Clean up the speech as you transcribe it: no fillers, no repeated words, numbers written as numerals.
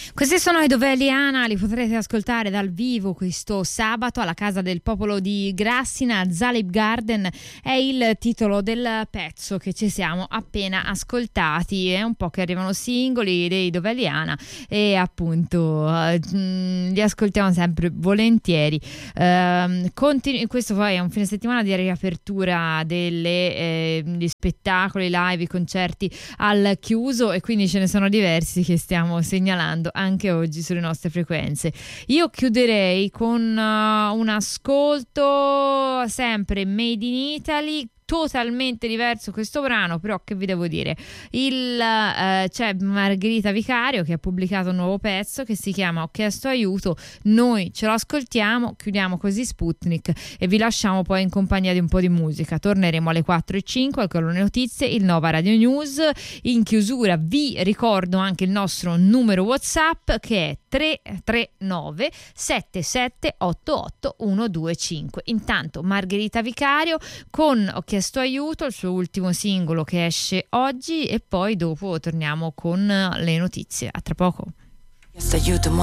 Questi sono i Dov'è Liana, li potrete ascoltare dal vivo questo sabato alla Casa del Popolo di Grassina. Zalib Garden è il titolo del pezzo che ci siamo appena ascoltati. È un po' che arrivano singoli dei Dov'è Liana e appunto li ascoltiamo sempre volentieri. Questo poi è un fine settimana di riapertura degli spettacoli live, i concerti al chiuso, e quindi ce ne sono diversi che stiamo segnalando anche oggi sulle nostre frequenze. Io chiuderei con un ascolto sempre made in Italy, totalmente diverso questo brano, però che vi devo dire, c'è Margherita Vicario che ha pubblicato un nuovo pezzo che si chiama Ho chiesto aiuto, noi ce lo ascoltiamo, chiudiamo così Sputnik e vi lasciamo poi in compagnia di un po' di musica. Torneremo alle 4:05 con le notizie, il Nova Radio News. In chiusura vi ricordo anche il nostro numero WhatsApp che è 339 7788 125. Intanto Margherita Vicario con Ho chiesto aiuto, il suo ultimo singolo che esce oggi, e poi dopo torniamo con le notizie. A tra poco.